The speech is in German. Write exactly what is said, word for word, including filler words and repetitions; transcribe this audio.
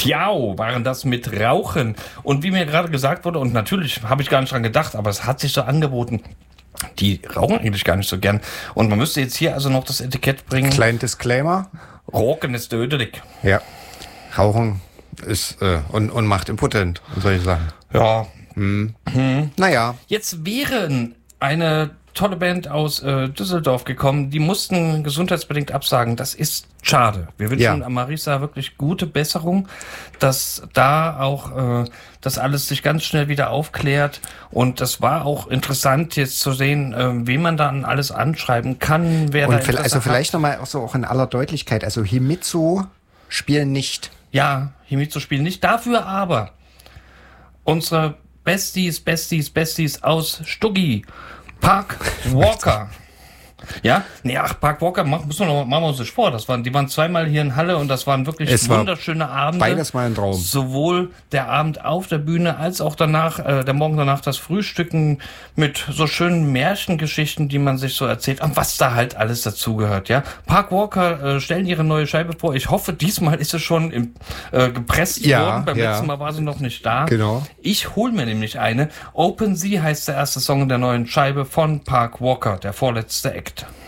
Tjau waren das mit Rauchen. Und wie mir gerade gesagt wurde, und natürlich habe ich gar nicht dran gedacht, aber es hat sich so angeboten, die rauchen eigentlich gar nicht so gern. Und man müsste jetzt hier also noch das Etikett bringen. Kleinen Disclaimer. Rocken ist tödlich. Ja, Rauchen ist äh, und, und macht impotent, soll ich sagen. Ja. Hm. Hm. Naja. Jetzt wären eine tolle Band aus äh, Düsseldorf gekommen, die mussten gesundheitsbedingt absagen. Das ist schade. Wir wünschen ja. Marisa wirklich gute Besserung, dass da auch äh, das alles sich ganz schnell wieder aufklärt. Und das war auch interessant jetzt zu sehen, äh, wen man dann alles anschreiben kann. Wer Und da vielleicht, also hat. vielleicht nochmal auch so auch in aller Deutlichkeit. Also Himitsu spielen nicht. Ja, Himitsu spielen nicht. Dafür aber unsere Besties, Besties, Besties aus Stuggi. Park Walker. Ja, nee, ach, Park Walker, machen wir noch, machen wir uns nicht vor. Das waren, die waren zweimal hier in Halle und das waren wirklich es wunderschöne Abende. Beides mal ein Traum. Sowohl der Abend auf der Bühne als auch danach, äh, der Morgen danach das Frühstücken mit so schönen Märchengeschichten, die man sich so erzählt, und was da halt alles dazugehört, ja. Park Walker äh, stellen ihre neue Scheibe vor. Ich hoffe, diesmal ist sie schon im, äh, gepresst ja, worden. Beim ja. letzten Mal war sie noch nicht da. Genau. Ich hol mir nämlich eine. Open Sea heißt der erste Song der neuen Scheibe von Park Walker, der vorletzte Act.